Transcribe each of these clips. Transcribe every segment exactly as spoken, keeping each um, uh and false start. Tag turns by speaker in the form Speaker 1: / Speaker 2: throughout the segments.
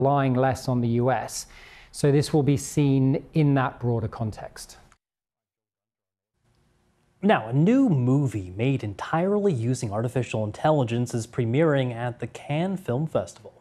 Speaker 1: relying less on the U S. So this will be seen in that broader context.
Speaker 2: Now, a new movie made entirely using artificial intelligence is premiering at the Cannes Film Festival.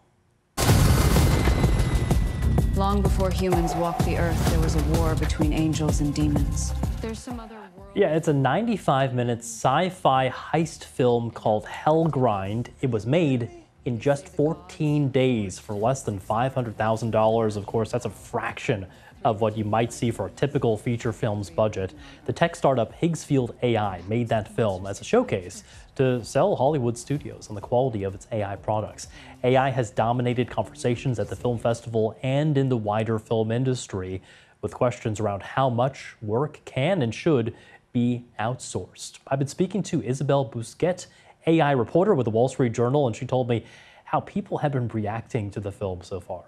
Speaker 3: Long before humans walked the earth, there was a war between angels and demons. There's some other world.
Speaker 2: Yeah, it's a ninety-five minute sci-fi heist film called Hellgrind. It was made in just fourteen days for less than five hundred thousand dollars. Of course, that's a fraction of what you might see for a typical feature film's budget. The tech startup Higgsfield A I made that film as a showcase to sell Hollywood studios on the quality of its A I products. A I has dominated conversations at the film festival and in the wider film industry, with questions around how much work can and should be outsourced. I've been speaking to Isabelle Bousquet, A I reporter with the Wall Street Journal, and she told me how people have been reacting to the film so far.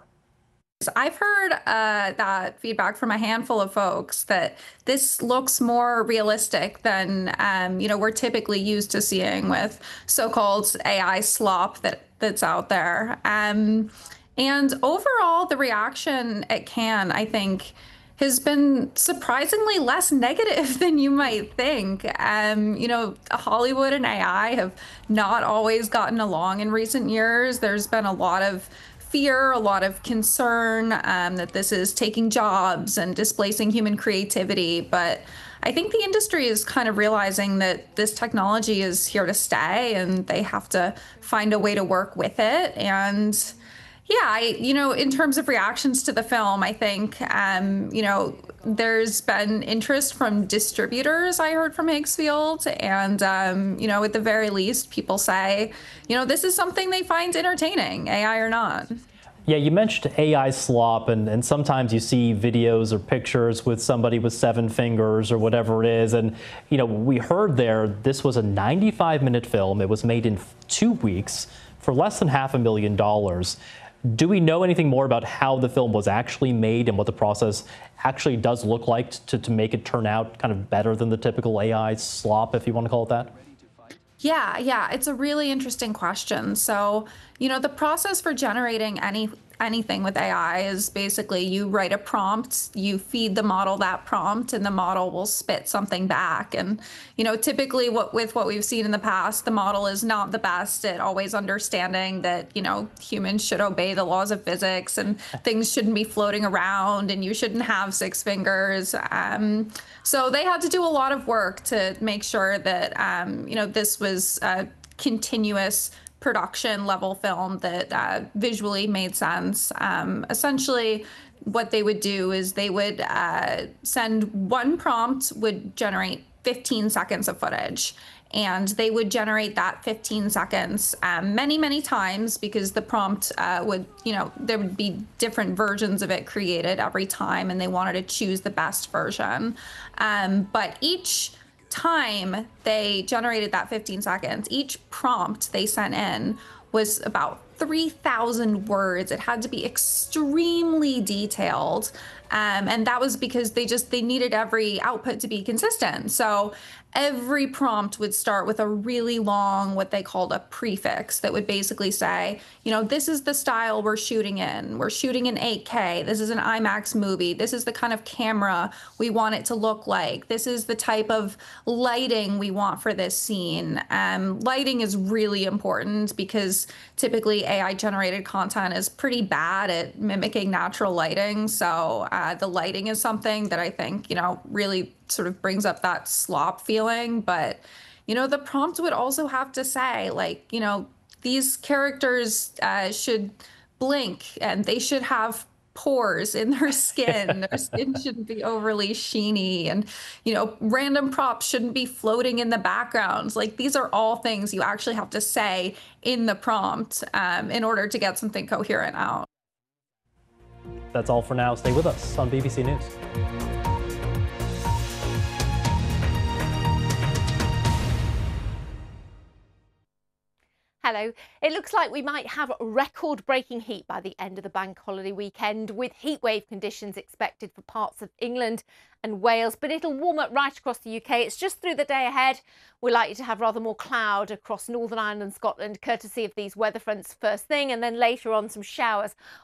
Speaker 4: I've heard uh, that feedback from a handful of folks that this looks more realistic than um, you know we're typically used to seeing with so-called A I slop that that's out there. Um, and overall, the reaction at Cannes, I think, has been surprisingly less negative than you might think. Um, you know, Hollywood and A I have not always gotten along in recent years. There's been a lot of fear, a lot of concern um, that this is taking jobs and displacing human creativity. But I think the industry is kind of realizing that this technology is here to stay and they have to find a way to work with it. And yeah, I, you know, in terms of reactions to the film, I think, um, you know, there's been interest from distributors, I heard from Higgsfield. And, um, you know, at the very least, people say, you know, this is something they find entertaining, A I or not.
Speaker 2: Yeah, you mentioned A I slop, and, and sometimes you see videos or pictures with somebody with seven fingers or whatever it is. And, you know, we heard there this was a ninety-five minute film. It was made in two weeks for less than half a million dollars. Do we know anything more about how the film was actually made and what the process actually does look like to, to make it turn out kind of better than the typical A I slop, if you want to call it that?
Speaker 4: Yeah, yeah, it's a really interesting question. So, you know, the process for generating any anything with A I is basically you write a prompt, you feed the model that prompt, and the model will spit something back. And, you know, typically what with what we've seen in the past, the model is not the best at always understanding that, you know, humans should obey the laws of physics and things shouldn't be floating around and you shouldn't have six fingers. Um, so they had to do a lot of work to make sure that, um, you know, this was a continuous production level film that uh, visually made sense. Um, essentially, what they would do is they would uh, send one prompt would generate fifteen seconds of footage. And they would generate that fifteen seconds um, many, many times because the prompt uh, would, you know, there would be different versions of it created every time and they wanted to choose the best version. Um, but each time they generated that fifteen seconds, each prompt they sent in was about three thousand words. It had to be extremely detailed. Um, and that was because they just, they needed every output to be consistent. So every prompt would start with a really long, what they called a prefix that would basically say, you know, this is the style we're shooting in. We're shooting in eight K. This is an IMAX movie. This is the kind of camera we want it to look like. This is the type of lighting we want for this scene. Um, lighting is really important because typically A I generated content is pretty bad at mimicking natural lighting. So uh, the lighting is something that I think, you know, really sort of brings up that slop feeling. But, you know, the prompt would also have to say, like, you know, these characters uh, should blink and they should have pores in their skin. Their skin shouldn't be overly sheeny, and, you know, random props shouldn't be floating in the backgrounds. Like, these are all things you actually have to say in the prompt um, in order to get something coherent out.
Speaker 2: That's all for now. Stay with us on B B C News.
Speaker 5: Hello. It looks like we might have record-breaking heat by the end of the bank holiday weekend, with heatwave conditions expected for parts of England and Wales, but it'll warm up right across the U K. It's just through the day ahead. We're likely to have rather more cloud across Northern Ireland and Scotland, courtesy of these weather fronts first thing, and then later on some showers